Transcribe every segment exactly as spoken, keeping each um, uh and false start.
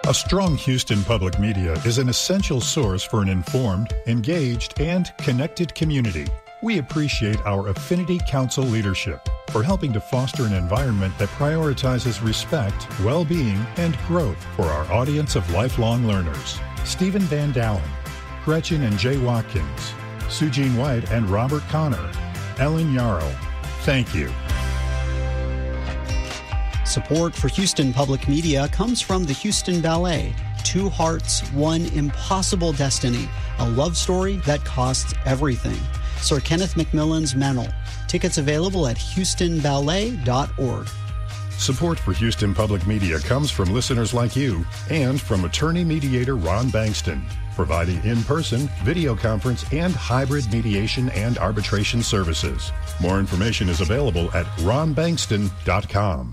A strong Houston public media is an essential source for an informed, engaged, and connected community. We appreciate our Affinity Council leadership for helping to foster an environment that prioritizes respect, well-being, and growth for our audience of lifelong learners. Stephen Van Dalen, Gretchen and Jay Watkins, Sujeen White and Robert Connor, Ellen Yarrow. Thank you. Support for Houston Public Media comes from the Houston Ballet. Two Hearts, One Impossible Destiny, a love story that costs everything. Sir Kenneth Macmillan's Meynell. Tickets available at houston ballet dot org. Support for Houston Public Media comes from listeners like you and from attorney mediator Ron Bankston, providing in-person, video conference, and hybrid mediation and arbitration services. More information is available at ron bankston dot com.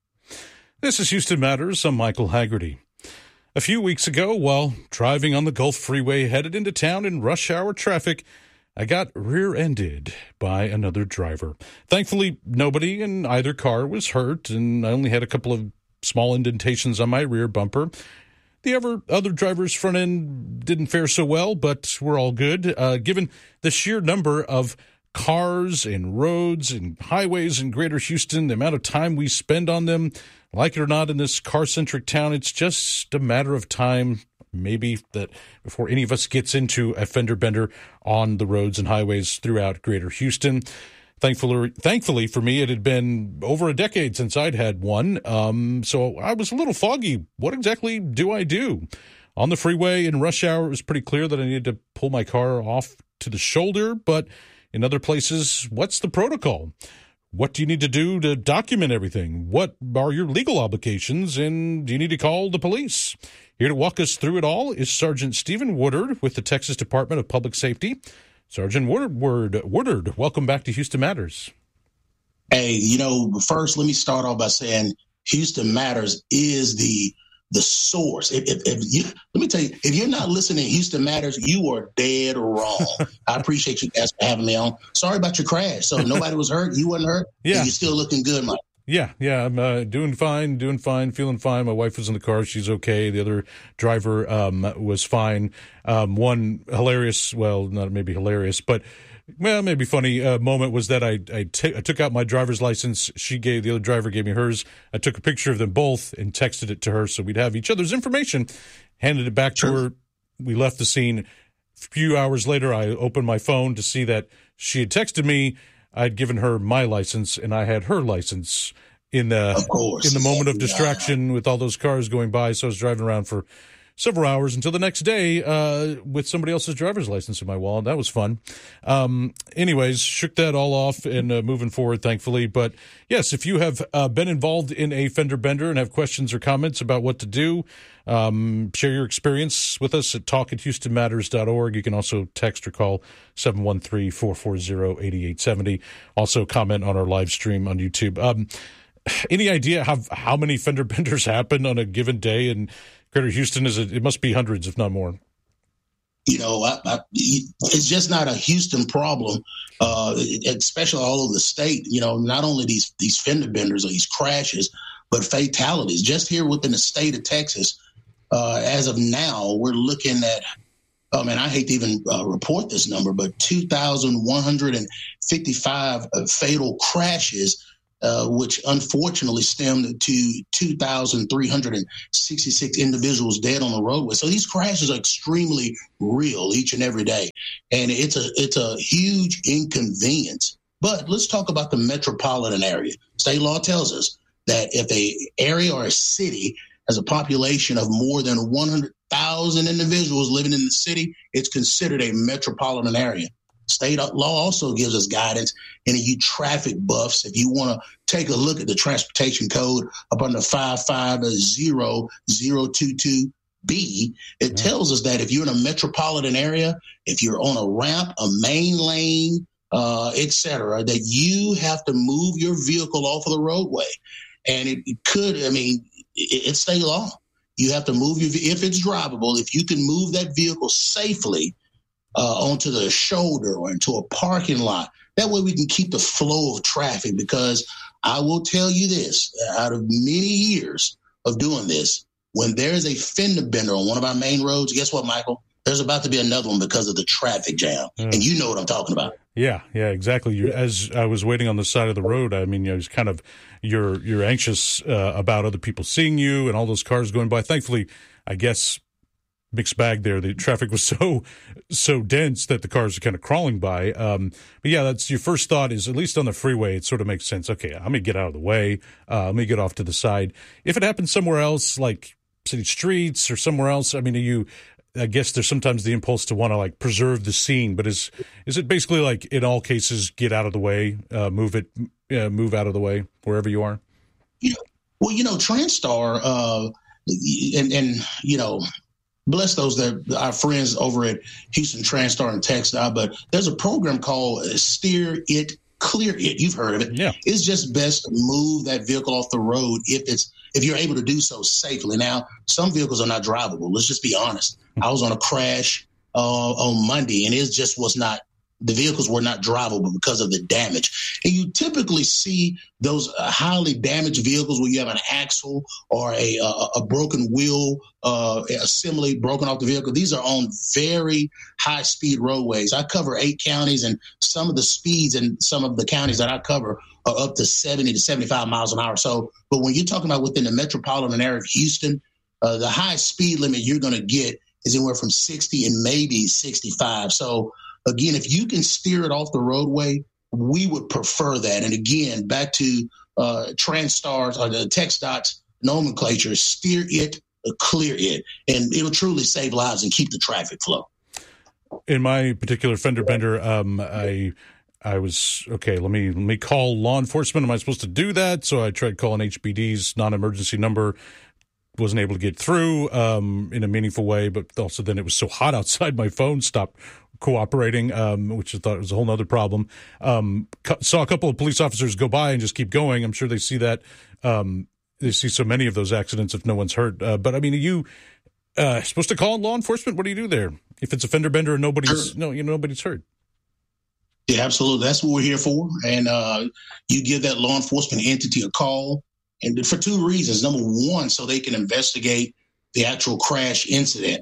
This is Houston Matters. I'm Michael Haggerty. A few weeks ago, while driving on the Gulf Freeway headed into town in rush hour traffic, I got rear-ended by another driver. Thankfully, nobody in either car was hurt, and I only had a couple of small indentations on my rear bumper. The other, other driver's front end didn't fare so well, but we're all good. Uh, given the sheer number of cars and roads and highways in Greater Houston, the amount of time we spend on them, like it or not, in this car-centric town, it's just a matter of time, maybe, that before any of us gets into a fender bender on the roads and highways throughout Greater Houston. Thankfully, thankfully for me, it had been over a decade since I'd had one, um, so I was a little foggy. What exactly do I do? On the freeway in rush hour, it was pretty clear that I needed to pull my car off to the shoulder, but in other places, what's the protocol? What do you need to do to document everything? What are your legal obligations, and do you need to call the police? Here to walk us through it all is Sergeant Stephen Woodard with the Texas Department of Public Safety. Sergeant Woodard, Woodard, welcome back to Houston Matters. Hey, you know, first, let me start off by saying Houston Matters is the the source. If, if, if you, let me tell you, if you're not listening to Houston Matters, you are dead wrong. I appreciate you guys for having me on. Sorry about your crash. So nobody was hurt. You wasn't hurt. Yeah. You're still looking good, Mike. Yeah, yeah, I'm uh, doing fine, doing fine, feeling fine. My wife was in the car. She's okay. The other driver um, was fine. Um, one hilarious, well, not maybe hilarious, but well, maybe funny uh, moment was that I I, t- I took out my driver's license. She gave, the other driver gave me hers. I took a picture of them both and texted it to her so we'd have each other's information, handed it back to her. We left the scene. A few hours later, I opened my phone to see that she had texted me. I'd given her my license, and I had her license in the in the moment of distraction with all those cars going by. So I was driving around for several hours until the next day uh, with somebody else's driver's license in my wallet. That was fun. Um, anyways, shook that all off and uh, moving forward, thankfully. But yes, if you have uh, been involved in a fender bender and have questions or comments about what to do, um, share your experience with us at talk at houston matters dot org. You can also text or call seven one three, four four zero, eight eight seven zero. Also comment on our live stream on YouTube. Um, any idea how how many fender benders happen on a given day in Greater Houston? Is it? It must be hundreds, if not more. You know, I, I, it's just not a Houston problem, uh, especially all over the state. You know, not only these these fender benders or these crashes, but fatalities. Just here within the state of Texas, uh, as of now, we're looking at, oh man, I hate to even uh, report this number, but two thousand one hundred fifty-five uh, fatal crashes, uh, which unfortunately stemmed to two thousand three hundred sixty-six individuals dead on the roadway. So these crashes are extremely real each and every day. And it's a it's a huge inconvenience. But let's talk about the metropolitan area. State law tells us that if a area or a city has a population of more than one hundred thousand individuals living in the city, it's considered a metropolitan area. State law also gives us guidance, and you traffic buffs, if you want to take a look at the transportation code up under five five zero zero two two B, it yeah. tells us that if you're in a metropolitan area, if you're on a ramp, a main lane, uh, et cetera, that you have to move your vehicle off of the roadway. And it, it could, I mean, it, it's state law. You have to move your, if it's drivable, if you can move that vehicle safely uh, onto the shoulder or into a parking lot, that way we can keep the flow of traffic. Because I will tell you this, out of many years of doing this, when there's a fender bender on one of our main roads, guess what, Michael? There's about to be another one because of the traffic jam. Mm. And you know what I'm talking about. Yeah, yeah, exactly. You, as I was waiting on the side of the road, I mean, you know, it's kind of you're you're anxious uh, about other people seeing you and all those cars going by. Thankfully, I guess mixed bag there. The traffic was so so dense that the cars are kind of crawling by. Um, but yeah, that's your first thought is, at least on the freeway, it sort of makes sense. Okay, I'm gonna get out of the way. Uh, let me get off to the side. If it happens somewhere else, like city streets or somewhere else, I mean, are you? I guess there's sometimes the impulse to want to like preserve the scene, but is is it basically like in all cases get out of the way, uh, move it, uh, move out of the way wherever you are? You know, well, you know, TranStar, uh, and and you know, bless those that our friends over at Houston TranStar and TxDOT, but there's a program called Steer It, Clear It. You've heard of it. Yeah. It's just best to move that vehicle off the road if it's if you're able to do so safely. Now, some vehicles are not drivable. Let's just be honest. I was on a crash uh, on Monday, and it just was not, the vehicles were not drivable because of the damage. And you typically see those uh, highly damaged vehicles where you have an axle or a, a, a broken wheel uh, assembly broken off the vehicle. These are on very high-speed roadways. I cover eight counties, and some of the speeds in some of the counties that I cover are up to seventy to seventy-five miles an hour. So, but when you're talking about within the metropolitan area of Houston, uh, the high speed limit you're going to get is anywhere from sixty and maybe sixty-five. So again, if you can steer it off the roadway, we would prefer that. And again, back to uh, TranStar's or the TxDOT's nomenclature, steer it, clear it, and it'll truly save lives and keep the traffic flow. In my particular fender bender, um, I I was okay. Let me let me call law enforcement. Am I supposed to do that? So I tried calling H B D's non-emergency number. Wasn't able to get through um, in a meaningful way, but also then it was so hot outside, my phone stopped cooperating, um, which I thought was a whole other problem. Um, cu- saw a couple of police officers go by and just keep going. I'm sure they see that. Um, they see so many of those accidents if no one's hurt. Uh, but I mean, are you uh, supposed to call law enforcement? What do you do there if it's a fender bender and nobody's sure. no, you know, nobody's hurt? Yeah, absolutely. That's what we're here for. And uh, you give that law enforcement entity a call. And for two reasons. Number one, so they can investigate the actual crash incident.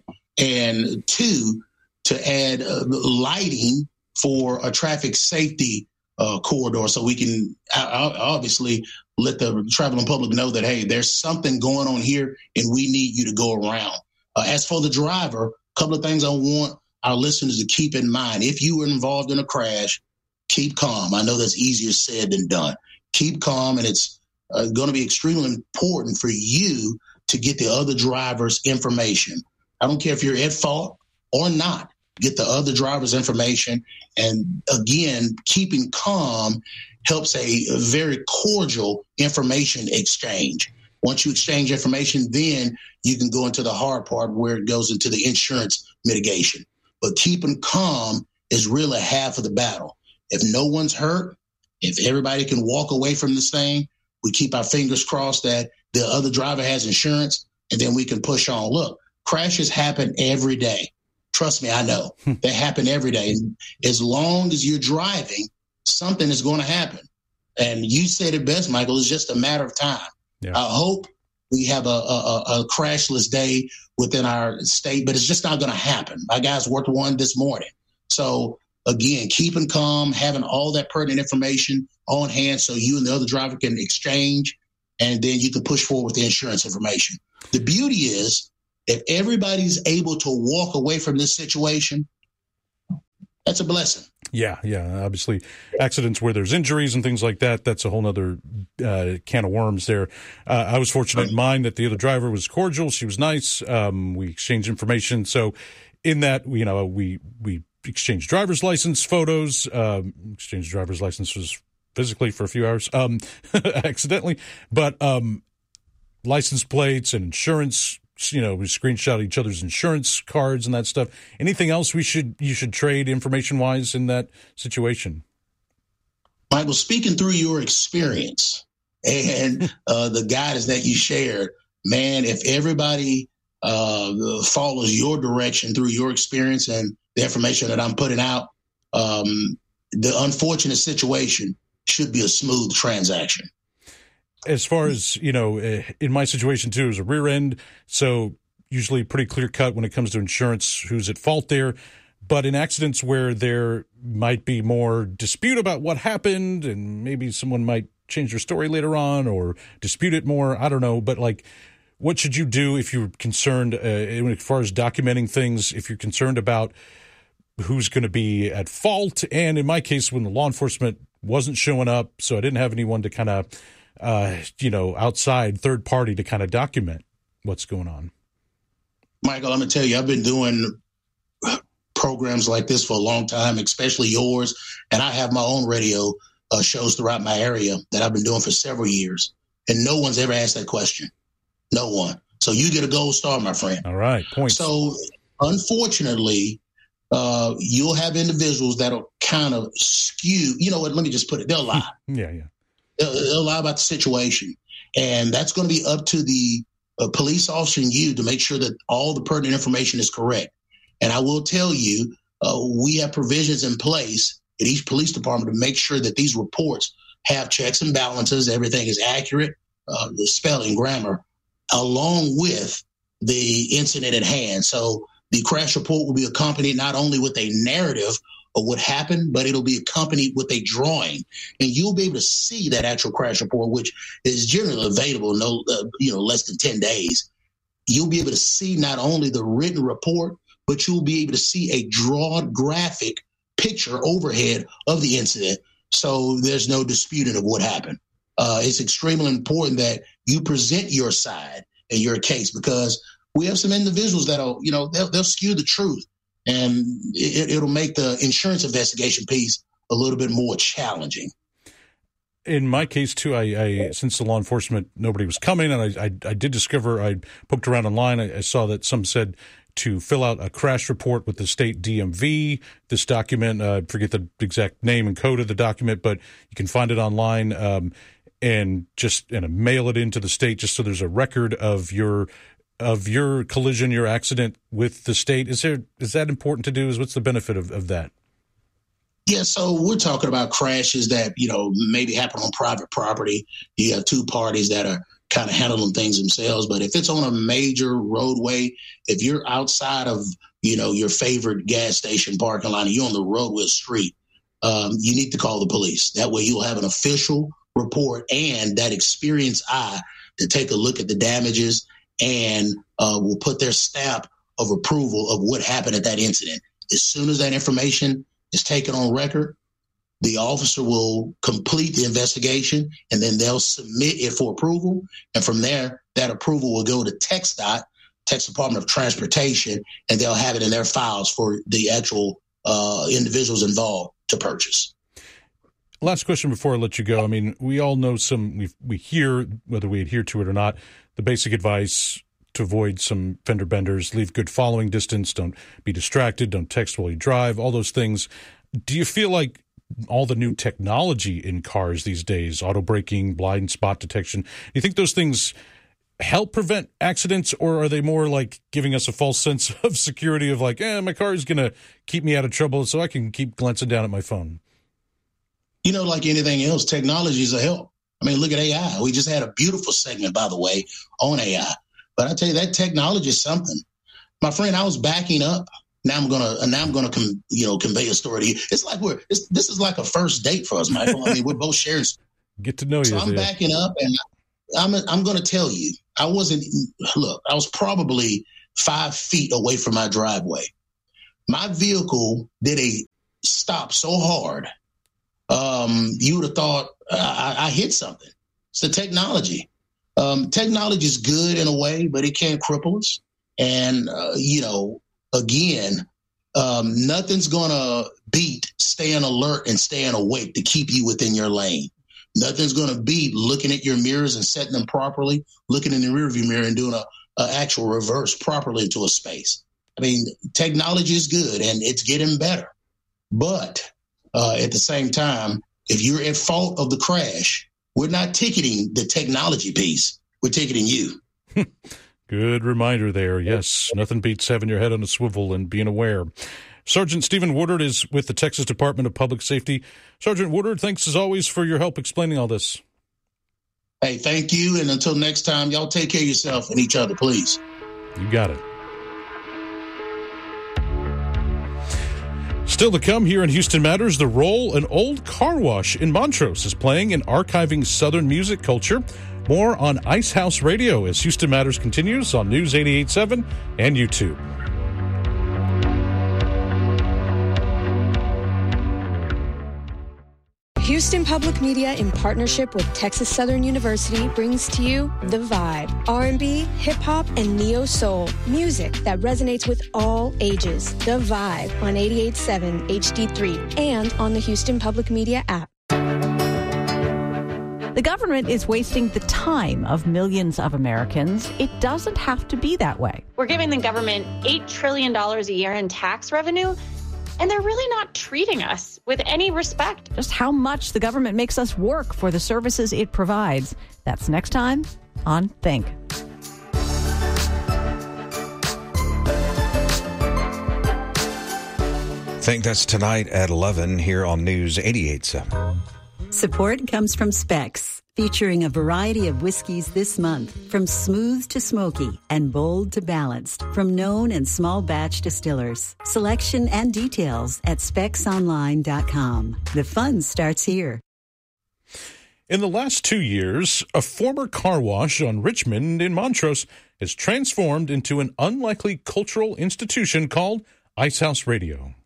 And two, to add uh, lighting for a traffic safety uh, corridor so we can uh, obviously let the traveling public know that, hey, there's something going on here and we need you to go around. Uh, as for the driver, a couple of things I want our listeners to keep in mind. If you were involved in a crash, keep calm. I know that's easier said than done. Keep calm, and it's Uh, going to be extremely important for you to get the other driver's information. I don't care if you're at fault or not. Get the other driver's information. And again, keeping calm helps a, a very cordial information exchange. Once you exchange information, then you can go into the hard part where it goes into the insurance mitigation. But keeping calm is really half of the battle. If no one's hurt, if everybody can walk away from this thing, we keep our fingers crossed that the other driver has insurance, and then we can push on. Look, crashes happen every day. Trust me, I know. They happen every day. And as long as you're driving, something is going to happen. And you said it best, Michael. It's just a matter of time. Yeah. I hope we have a, a, a crashless day within our state, but it's just not going to happen. My guys worked one this morning. So, again, keeping calm, having all that pertinent information on hand so you and the other driver can exchange, and then you can push forward with the insurance information. The beauty is, if everybody's able to walk away from this situation, that's a blessing. Yeah, yeah. Obviously, accidents where there's injuries and things like that, that's a whole other uh, can of worms there. Uh, I was fortunate in mine that the other driver was cordial. She was nice. Um, we exchanged information. So in that, you know, we we exchanged driver's license photos, um, exchanged driver's licenses physically for a few hours, um, accidentally. But um, license plates and insurance, you know, we screenshot each other's insurance cards and that stuff. Anything else we should you should trade information wise in that situation? Michael, speaking through your experience and uh, the guidance that you shared, man, if everybody uh, follows your direction through your experience and the information that I'm putting out, um, the unfortunate situation should be a smooth transaction. as far as, you know, in my situation too, it was a rear end, so usually pretty clear cut when it comes to insurance, who's at fault there. But in accidents where there might be more dispute about what happened, and maybe someone might change their story later on or dispute it more, I don't know. But like, what should you do if you're concerned, uh, as far as documenting things, if you're concerned about who's going to be at fault? And in my case, when the law enforcement wasn't showing up, so I didn't have anyone to kind of, uh, you know, outside third party to kind of document what's going on. Michael, I'm going to tell you, I've been doing programs like this for a long time, especially yours. And I have my own radio uh, shows throughout my area that I've been doing for several years. And no one's ever asked that question. No one. So you get a gold star, my friend. All right. Points. So unfortunately, uh, you'll have individuals that'll kind of skew. You know what? Let me just put it. They'll lie. yeah, yeah. They'll, they'll lie about the situation. And that's going to be up to the uh, police officer and you to make sure that all the pertinent information is correct. And I will tell you, uh, we have provisions in place at each police department to make sure that these reports have checks and balances, everything is accurate, uh, the spelling, grammar, along with the incident at hand. So the crash report will be accompanied not only with a narrative of what happened, but it'll be accompanied with a drawing. And you'll be able to see that actual crash report, which is generally available no, uh, you know, less than ten days. You'll be able to see not only the written report, but you'll be able to see a drawn graphic picture overhead of the incident. So there's no disputing of what happened. Uh, it's extremely important that you present your side and your case, because we have some individuals that'll, you know, they'll, they'll skew the truth, and it, it'll make the insurance investigation piece a little bit more challenging. In my case, too, I, I since the law enforcement, nobody was coming, and I, I, I did discover, I poked around online, I, I saw that some said to fill out a crash report with the state D M V. This document, uh, I forget the exact name and code of the document, but you can find it online, um, and just and mail it into the state just so there's a record of your of your collision, your accident with the state. Is there is that important to do? Is what's the benefit of, of that? Yeah, so we're talking about crashes that, you know, maybe happen on private property. You have two parties that are kind of handling things themselves. But if it's on a major roadway, if you're outside of, you know, your favorite gas station parking lot and you're on the roadway street, um, you need to call the police. That way you'll have an official report and that experienced eye to take a look at the damages and uh, will put their stamp of approval of what happened at that incident. As soon as that information is taken on record, the officer will complete the investigation, and then they'll submit it for approval. And from there, that approval will go to TxDOT, Texas Department of Transportation, and they'll have it in their files for the actual uh, individuals involved to purchase. Last question before I let you go. I mean, we all know some, we we hear, whether we adhere to it or not, the basic advice to avoid some fender benders, leave good following distance, don't be distracted, don't text while you drive, all those things. Do you feel like all the new technology in cars these days, auto braking, blind spot detection, do you think those things help prevent accidents, or are they more like giving us a false sense of security of like, eh, my car is going to keep me out of trouble so I can keep glancing down at my phone? You know, like anything else, technology is a help. I mean, look at A I. We just had a beautiful segment, by the way, on A I. But I tell you, that technology is something. My friend, I was backing up. Now I'm gonna, now I'm gonna, com, you know, convey a story to you. It's like we're, it's, this is like a first date for us, Michael. I mean, we're both sharing. Get to know you. So I'm there. backing up, and I'm, I'm gonna tell you, I wasn't. Look, I was probably five feet away from my driveway. My vehicle did a stop so hard, um, you would have thought I, I hit something. It's the technology. Um, technology is good in a way, but it can cripple us. And, uh, you know, again, um, nothing's going to beat staying alert and staying awake to keep you within your lane. Nothing's going to beat looking at your mirrors and setting them properly, looking in the rearview mirror and doing a, a actual reverse properly into a space. I mean, technology is good and it's getting better. But uh, at the same time, if you're at fault of the crash, we're not ticketing the technology piece. We're ticketing you. Good reminder there. Yes, nothing beats having your head on a swivel and being aware. Sergeant Stephen Woodard is with the Texas Department of Public Safety. Sergeant Woodard, thanks as always for your help explaining all this. Hey, thank you. And until next time, y'all take care of yourself and each other, please. You got it. Still to come here in Houston Matters, the role an old car wash in Montrose is playing in archiving Southern music culture. More on Ice House Radio as Houston Matters continues on News eighty-eight point seven and YouTube. Houston Public Media, in partnership with Texas Southern University, brings to you The Vibe. R and B, hip-hop, and neo-soul. Music that resonates with all ages. The Vibe on eighty-eight point seven H D three and on the Houston Public Media app. The government is wasting the time of millions of Americans. It doesn't have to be that way. We're giving the government eight trillion dollars a year in tax revenue, and they're really not treating us with any respect. Just how much the government makes us work for the services it provides. That's next time on Think. Think that's tonight at eleven here on News eighty-eight point seven. Support comes from Specs, featuring a variety of whiskeys this month, from smooth to smoky and bold to balanced, from known and small batch distillers. Selection and details at specs online dot com. The fun starts here. In the last two years, a former car wash on Richmond in Montrose has transformed into an unlikely cultural institution called Ice House Radio.